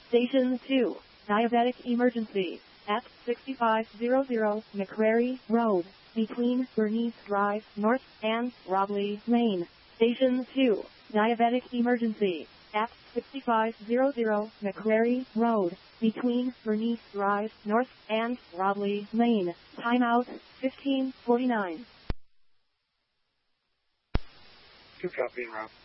Station 2, diabetic emergency, at 6500 McCrary Road, between Bernice Drive North and Robley Lane. Station 2, diabetic emergency, at 6500 McCrary Road, between Bernice Drive North and Robley Lane. Timeout, 15:49. 2 copy, Rob.